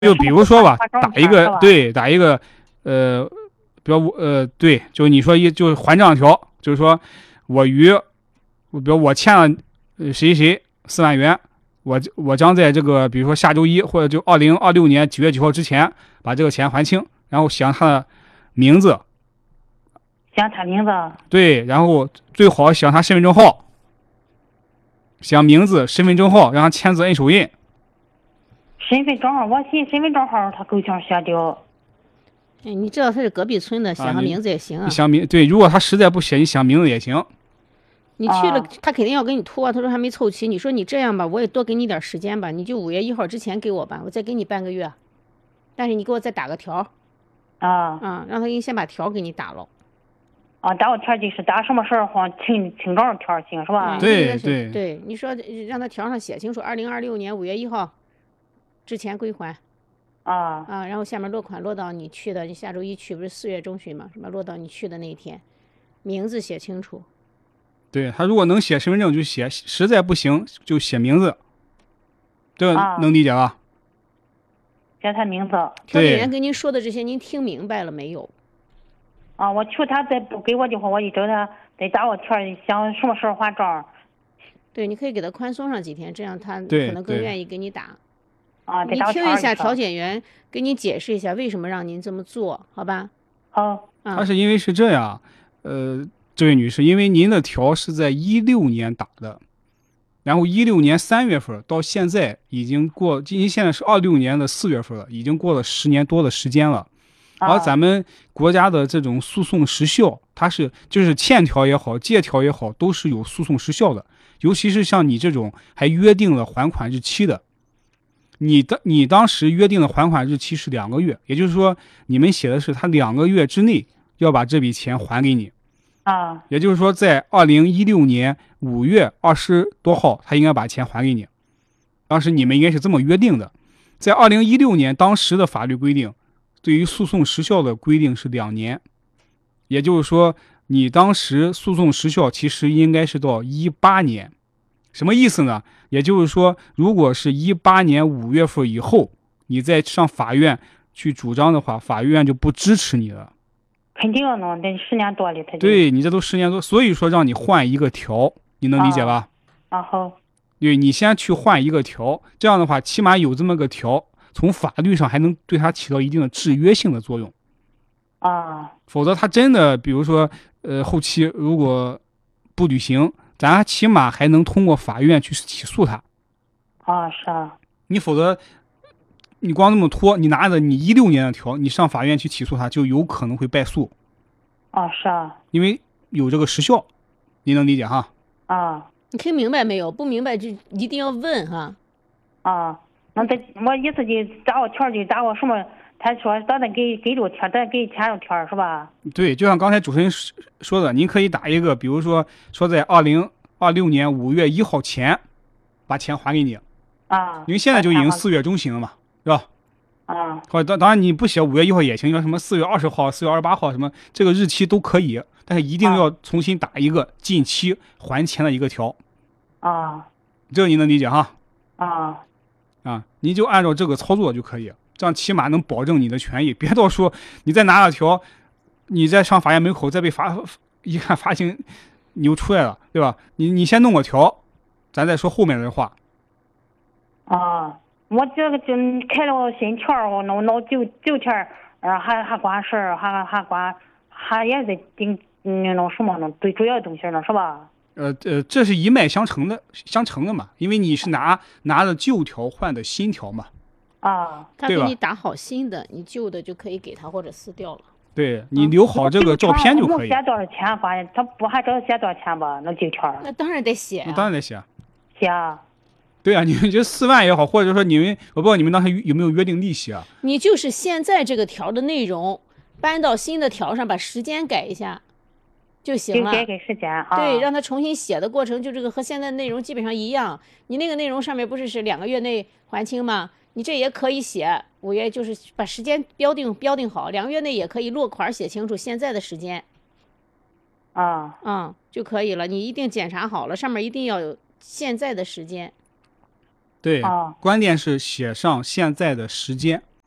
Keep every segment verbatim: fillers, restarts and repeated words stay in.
就比如说吧，打一个对，打一个，呃，比如呃，对，就你说一就是还账条，就是说我与，比如我欠了谁谁四万元，我我将在这个比如说下周一或者就二零二六年九月九号之前把这个钱还清，然后写上他的名字， 写上他名字， 对，然后最好写上他身份证号，写上名字、身份证号，让他签字摁手印。 身份证号，我寻身份证号他够呛写掉。 哎，你知道他是隔壁村的，写上名字也行啊。 写名对，如果他实在不写，你写名字也行。 你去了，他肯定要给你拖啊。他说还没凑齐，你说你这样吧，我也多给你点时间吧，你就五月一号之前给我吧，我再给你半个月，但是你给我再打个条。 啊啊，让他给你先把条给你打了。 啊，打个条就是打什么事儿话清清账条行是吧？ 对对对，你说让他条上写清楚，二零二六年五月一号之前归还。 啊啊，然后下面落款落到你去的，你下周一去不是四月中旬嘛？什么落到你去的那一天，名字写清楚。 对，他如果能写身份证就写，实在不行就写名字，这个能理解吧？ 写他名字。 调解员跟您说的这些，您听明白了没有？ 啊，我求他再不给我的话，我一找他再打我条，想什么时候还账。 对，你可以给他宽松上几天，这样他可能更愿意给你打。 啊， 你听一下调解员给你解释一下为什么让您这么做，好吧？ 好。 啊， 他是因为是这样，呃，这位女士，因为您的条是在一六年打的，然后一六年三月份到现在已经过，今现在是二六年的四月份了，已经过了十年多的时间了。而咱们国家的这种诉讼时效，它是就是欠条也好，借条也好，都是有诉讼时效的。尤其是像你这种还约定了还款日期的，你的你当时约定的还款日期是两个月，也就是说你们写的是他两个月之内要把这笔钱还给你。 啊， 也就是说在二零一六年五月二十多号，他应该把钱还给你。当时你们应该是这么约定的。在二零一六年当时的法律规定，对于诉讼时效的规定是两年，也就是说你当时诉讼时效其实应该是到一八年。什么意思呢？也就是说如果是一八年五月份以后你再上法院去主张的话，法院就不支持你了。 肯定要弄，得十年多了他就。 对，你这都十年多，所以说让你换一个条，你能理解吧？ 啊，啊好。 对，你先去换一个条，这样的话起码有这么个条，从法律上还能对它起到一定的制约性的作用。 啊。 否则他真的比如说呃后期如果不履行，咱起码还能通过法院去起诉他。 啊，是啊。 你否则你光这么拖，你拿着你一六年的条，你上法院去起诉他，就有可能会败诉。 啊，是啊。 因为有这个时效，你能理解哈？ 啊。 你听明白没有？不明白就一定要问哈。 啊，那他我意思就打我条就打我什么？他说到那给给着条，再给签着条是吧？ 对，就像刚才主持人说的，您可以打一个，比如说说在二零二六年五月一号前把钱还给你。 啊。 因为现在就已经四月中旬了嘛，是吧？ 啊。 或者当当然你不写五月一号也行，你说什么四月二十号、四月二十八号什么这个日期都可以，但是一定要重新打一个近期还钱的一个条。 啊。 这个你能理解哈？ 啊。 啊，你就按照这个操作就可以，这样起码能保证你的权益。别到时候你再拿了条，你再上法院门口再被罚，一看罚金你又出来了，对吧？你你先弄个条，咱再说后面的话。 啊，我这个就开了新条，我弄弄旧旧条，呃，还还管事儿，还还管，还也得顶那种什么呢？最主要的东西呢，是吧？ 呃呃，这是一脉相承的，相承的嘛，因为你是拿拿着旧条换的新条嘛。 啊， 他给你打好新的，你旧的就可以给他或者撕掉了。 对，你留好这个照片就可以。 写多少钱？关键他不还知道写多少钱吧？那旧条。 那当然得写、啊。 那当然得写。 写啊。 对啊，你们这四万也好，或者说你们，我不知道你们当时有没有约定利息啊？ 你就是现在这个条的内容搬到新的条上，把时间改一下就行了。 就改改时间啊。 对，让他重新写的过程，就这个和现在内容基本上一样。你那个内容上面不是是两个月内还清吗？你这也可以写五月，就是把时间标定标定好，两个月内也可以落款写清楚现在的时间。 啊。 嗯，就可以了。你一定检查好了，上面一定要有现在的时间。 对， 啊， 关键是写上现在的时间。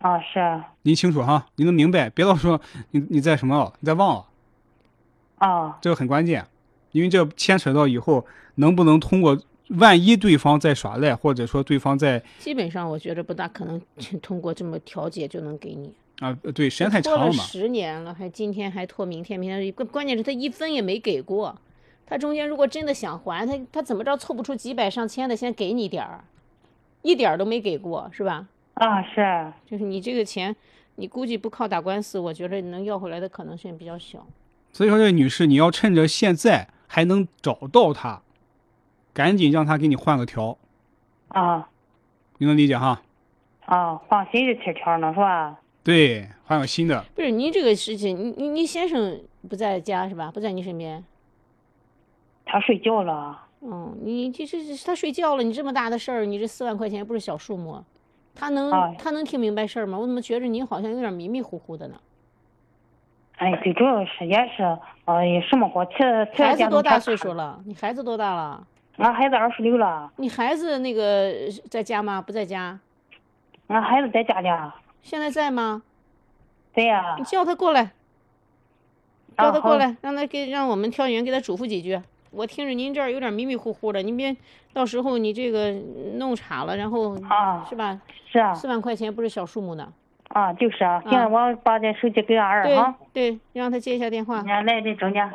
啊，是。 您清楚哈，您能明白，别到时候你你再什么了，你再忘了， 啊， 这个很关键，因为这牵扯到以后能不能通过，万一对方在耍赖，或者说对方在基本上我觉得不大可能通过这么调解就能给你。 啊，对，时间太拖了长了嘛。 十年了，还今天还拖，明天明天，关关键是他一分也没给过。他中间如果真的想还，他他怎么着凑不出几百上千的，先给你点儿，一点儿都没给过，是吧？ 啊，是。 就是你这个钱，你估计不靠打官司，我觉得你能要回来的可能性比较小。 所以说，这位女士，你要趁着现在还能找到他，赶紧让他给你换个条。 啊。 你能理解哈？ 啊，换新的贴条呢，是吧？ 对，换个新的。 不是你这个事情，你你你先生不在家是吧？不在你身边？ 他睡觉了。 嗯，你这这他睡觉了，你这么大的事儿，你这四万块钱不是小数目，他能、 啊、 他能听明白事儿吗？我怎么觉着你好像有点迷迷糊糊的呢？ 哎，最主要是也是，呃，什么过？去去孩子多大岁数了？你孩子多大了？ 俺孩子二十六了。 你孩子那个在家吗？不在家？ 俺孩子在家里。 现在在吗？ 对呀、啊。 你叫他过来，叫他过来，啊、让他给让我们调解员给他嘱咐几句。我听着您这儿有点迷迷糊糊的，您别到时候你这个弄岔了，然后啊， 是吧？ 是啊， 四万块钱不是小数目呢。 啊，就是啊。行，我把这手机给俺儿哈。 对对，让他接一下电话。 来，这中间。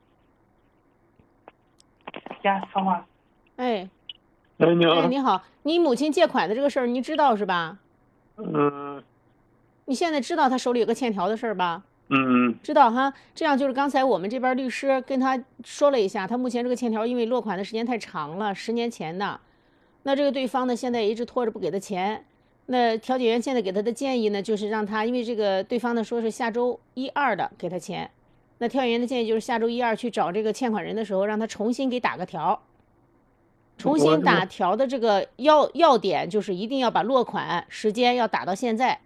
行，说话。 哎。 哎，你好。 哎，你好，你母亲借款的这个事儿，你知道是吧？ 嗯。 你现在知道他手里有个欠条的事儿吧？ 嗯。 知道哈，这样就是刚才我们这边律师跟他说了一下，他目前这个欠条因为落款的时间太长了，十年前的，那这个对方呢现在也一直拖着不给他钱。那调解员现在给他的建议呢，就是让他，因为这个对方呢说是下周一二的给他钱，那调解员的建议就是下周一二去找这个欠款人的时候，让他重新给打个条。重新打条的这个要要点就是一定要把落款时间要打到现在。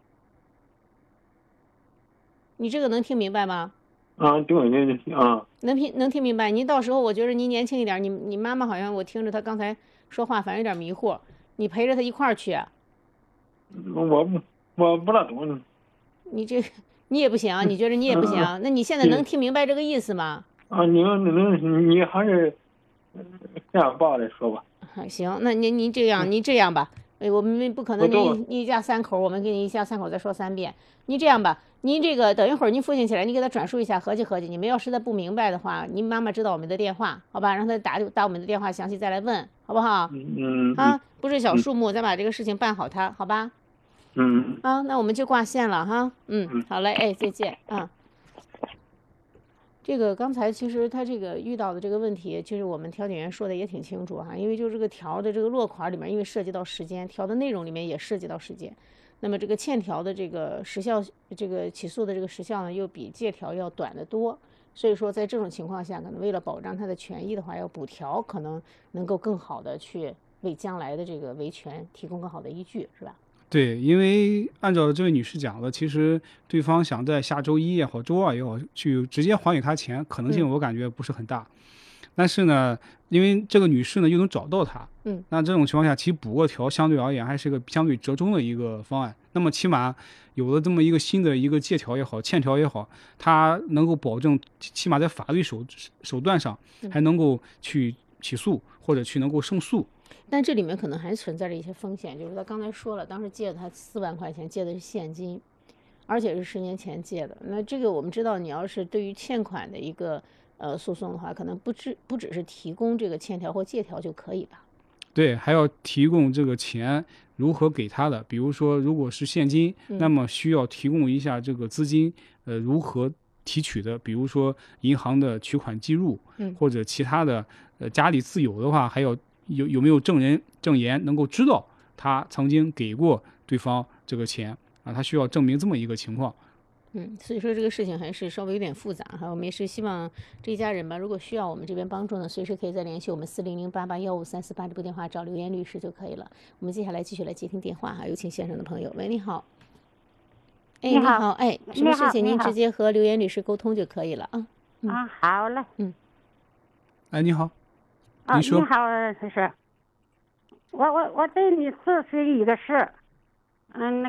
你这个能听明白吗？ 啊，对对对啊。 能听能听明白。您到时候我觉得您年轻一点，你你妈妈好像我听着她刚才说话反正有点迷糊，你陪着她一块儿去。 我不我不大懂。 你这你也不行，你觉得你也不行？那你现在能听明白这个意思吗？ 啊，你能你还是这样爸来说吧。 行，那您您这样您这样吧，我们不可能您一家三口，我们给你一家三口再说三遍。您这样吧，您这个等一会儿您父亲起来，你给他转述一下，合计合计。你们要实在不明白的话，您妈妈知道我们的电话，好吧？让他打打我们的电话，详细再来问，好不好？ 嗯。 啊，不是小数目，咱把这个事情办好它，好吧？ 嗯。 啊，那我们就挂线了哈。嗯，好嘞，哎，再见啊。这个刚才其实他这个遇到的这个问题，其实我们调解员说的也挺清楚哈，因为就这个条的这个落款里面，因为涉及到时间，条的内容里面也涉及到时间，那么这个欠条的这个时效，这个起诉的这个时效呢，又比借条要短得多，所以说在这种情况下，可能为了保障他的权益的话，要补条，可能能够更好的去为将来的这个维权提供更好的依据，是吧？ 对，因为按照这位女士讲的，其实对方想在下周一也好，周二也好，去直接还给他钱，可能性我感觉不是很大。嗯、但是呢，因为这个女士呢又能找到他， 嗯， 那这种情况下，其实补个条相对而言还是个相对折中的一个方案。那么起码有了这么一个新的一个借条也好，欠条也好，它能够保证起码在法律手手段上还能够去起诉或者去能够胜诉。 但这里面可能还存在着一些风险，就是他刚才说了，当时借他四万块钱，借的是现金，而且是十年前借的。那这个我们知道，你要是对于欠款的一个呃诉讼的话，可能不只不只是提供这个欠条或借条就可以吧？ 对，还要提供这个钱如何给他的，比如说如果是现金， 嗯、 那么需要提供一下这个资金呃如何提取的，比如说银行的取款记录， 嗯、 或者其他的呃家里自有的话，还要。有有没有证人证言能够知道他曾经给过对方这个钱啊？他需要证明这么一个情况。 嗯，所以说这个事情还是稍微有点复杂哈。我们也是希望这一家人吧，如果需要我们这边帮助呢，随时可以再联系我们四零零八八幺五三四八这部电话找刘岩律师就可以了。我们接下来继续来接听电话哈，有请线上的朋友。喂，你好。哎，你好，哎，什么事情您直接和刘岩律师沟通就可以了啊。 嗯、啊，好嘞。 嗯。 哎，你好。 啊， 你说。 你好，这是。我我我对你咨询一个事，嗯。